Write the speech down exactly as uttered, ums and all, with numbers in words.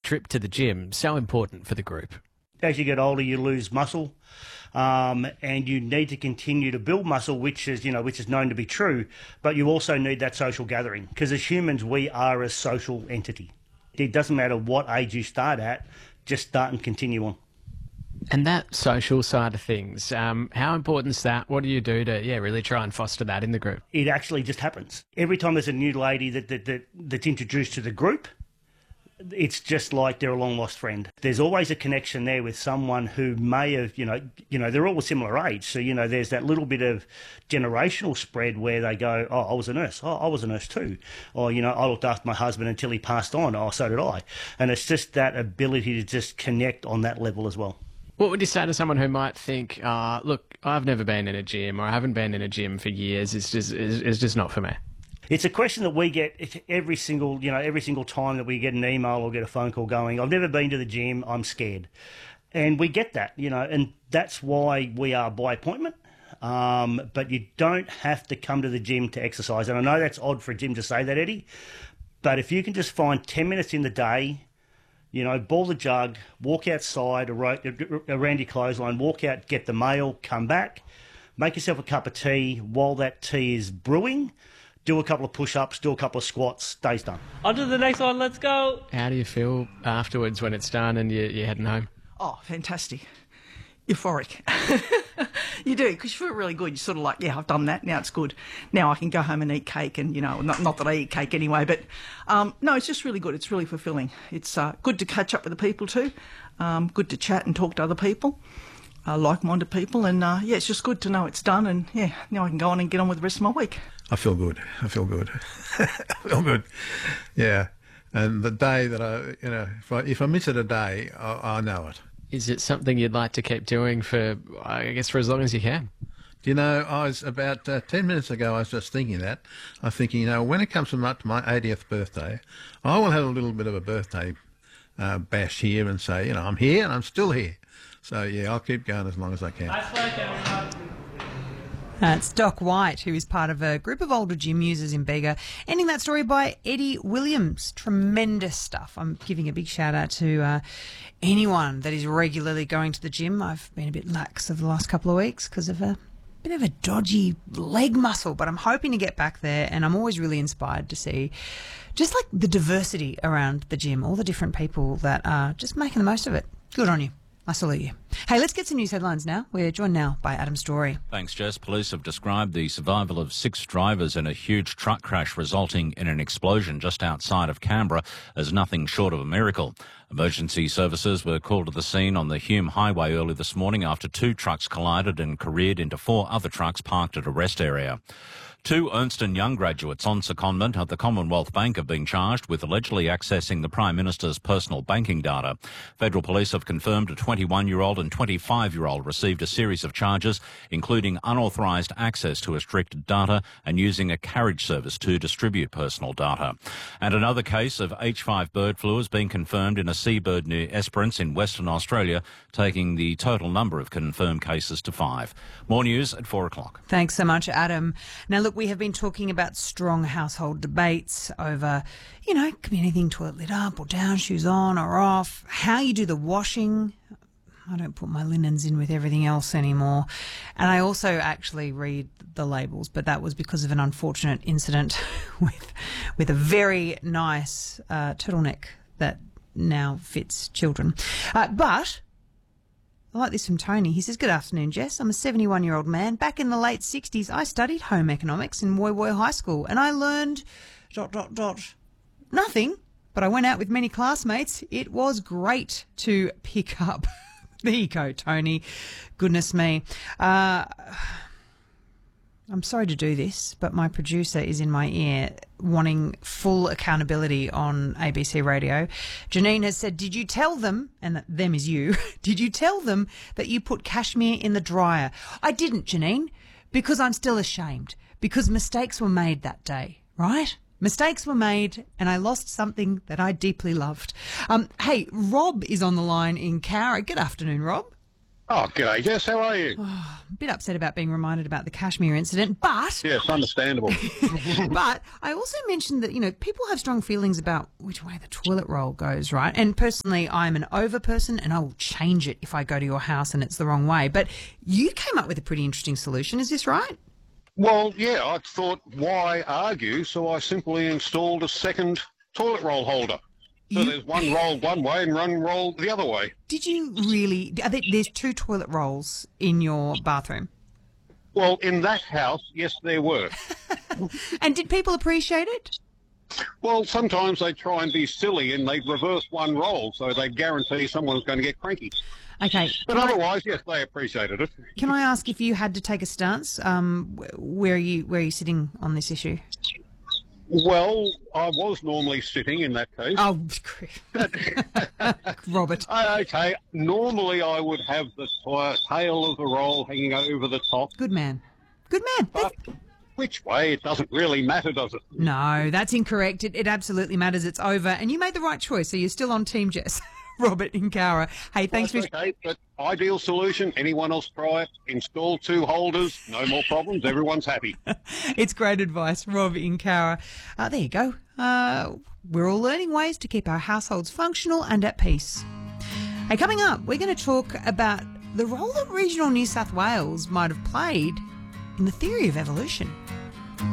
trip to the gym so important for the group? As you get older, you lose muscle, um, and you need to continue to build muscle, which is, you know, which is known to be true. But you also need that social gathering, because as humans, we are a social entity. It doesn't matter what age you start at, just start and continue on. And that social side of things, um, how important is that? What do you do to, yeah, really try and foster that in the group? It actually just happens. Every time there's a new lady that, that, that that's introduced to the group, it's just like they're a long-lost friend. There's always a connection there with someone who may have, you know, you know, they're all a similar age. So, you know, there's that little bit of generational spread where they go, oh, I was a nurse. Oh, I was a nurse too. Or, you know, I looked after my husband until he passed on. Oh, so did I. And it's just that ability to just connect on that level as well. What would you say to someone who might think, uh, look, I've never been in a gym, or I haven't been in a gym for years. It's just, it's, it's just not for me. It's a question that we get every single, you know, every single time that we get an email or get a phone call going, I've never been to the gym, I'm scared. And we get that, you know, and that's why we are by appointment. Um, but you don't have to come to the gym to exercise. And I know that's odd for a gym to say that, Eddie, but if you can just find ten minutes in the day, you know, ball the jug, walk outside around your clothesline, walk out, get the mail, come back, make yourself a cup of tea while that tea is brewing. Do a couple of push-ups, do a couple of squats, day's done. On to the next one, let's go. How do you feel afterwards when it's done and you, you're heading home? Oh, fantastic. Euphoric. You do, because you feel really good. You're sort of like, yeah, I've done that, now it's good. Now I can go home and eat cake, and, you know, not, not that I eat cake anyway, but um, no, it's just really good. It's really fulfilling. It's uh, good to catch up with the people too, um, good to chat and talk to other people. Uh, like-minded people, and uh, yeah, it's just good to know it's done, and yeah, now I can go on and get on with the rest of my week. I feel good. I feel good. I feel good. Yeah, and the day that I, you know, if I, if I miss it a day, I, I know it. Is it something you'd like to keep doing for, I guess, for as long as you can? You know, I was about uh, ten minutes ago, I was just thinking that. I was thinking, you know, when it comes to my, to my eightieth birthday, I will have a little bit of a birthday uh, bash here and say, you know, I'm here and I'm still here. So, yeah, I'll keep going as long as I can. That's Doc White, who is part of a group of older gym users in Bega. Ending that story by Eddie Williams. Tremendous stuff. I'm giving a big shout out to uh, anyone that is regularly going to the gym. I've been a bit lax over the last couple of weeks because of a bit of a dodgy leg muscle, but I'm hoping to get back there, and I'm always really inspired to see just like the diversity around the gym, all the different people that are just making the most of it. Good on you. I salute you. Hey, let's get some news headlines now. We're joined now by Adam Story. Thanks, Jess. Police have described the survival of six drivers in a huge truck crash resulting in an explosion just outside of Canberra as nothing short of a miracle. Emergency services were called to the scene on the Hume Highway early this morning after two trucks collided and careered into four other trucks parked at a rest area. Two Ernst and Young graduates on secondment at the Commonwealth Bank have been charged with allegedly accessing the Prime Minister's personal banking data. Federal Police have confirmed a twenty-one-year-old and twenty-five-year-old received a series of charges, including unauthorised access to restricted data and using a carriage service to distribute personal data. And another case of H five bird flu has been confirmed in a seabird near Esperance in Western Australia, taking the total number of confirmed cases to five. More news at four o'clock. Thanks so much, Adam. Now, look, we have been talking about strong household debates over, you know, could be anything, toilet lid up or down, shoes on or off, how you do the washing. I don't put my linens in with everything else anymore. And I also actually read the labels, but that was because of an unfortunate incident with with a very nice uh, turtleneck that now fits children. Uh, but I like this from Tony. He says, good afternoon, Jess. I'm a seventy-one-year-old man. Back in the late sixties, I studied home economics in Woy Woy High School, and I learned dot, dot, dot, nothing, but I went out with many classmates. It was great to pick up. There you go, Tony. Goodness me. Uh, I'm sorry to do this, but my producer is in my ear wanting full accountability on A B C Radio. Janine has said, did you tell them, and that them is you, did you tell them that you put cashmere in the dryer? I didn't, Janine, because I'm still ashamed, because mistakes were made that day, right? Mistakes were made and I lost something that I deeply loved. Um, hey, Rob is on the line in Cowra. Good afternoon, Rob. Oh, g'day, Jess. How are you? A bit upset about being reminded about the Kashmir incident, but Yes, understandable. but I also mentioned that, you know, people have strong feelings about which way the toilet roll goes, right? And personally, I'm an over person and I will change it if I go to your house and it's the wrong way. But you came up with a pretty interesting solution, is this right? Well, yeah, I thought, why argue? So I simply installed a second toilet roll holder. So You- there's one roll one way and one roll the other way. Did you really? Are there, there's two toilet rolls in your bathroom. Well, in that house, yes, there were. And did people appreciate it? Well, sometimes they try and be silly and they reverse one roll, so they guarantee someone's going to get cranky. Okay. But Can I, otherwise, yes, they appreciated it. can I ask if you had to take a stance? Um, wh- where are you? Where are you sitting on this issue? Well, I was normally sitting in that case. Oh, Robert. Uh, okay, normally I would have the t- tail of the roll hanging over the top. Good man. Good man. But which way, it doesn't really matter, does it? No, that's incorrect. It, it absolutely matters. It's over. And you made the right choice, so you're still on Team Jess. Robert in Cowra. Hey, thanks That's for... okay, but ideal solution, anyone else try it, install two holders, no more problems, everyone's happy. It's great advice, Rob in Cowra. Uh, there you go. Uh, we're all learning ways to keep our households functional and at peace. Hey, coming up, we're going to talk about the role that regional New South Wales might have played in the theory of evolution.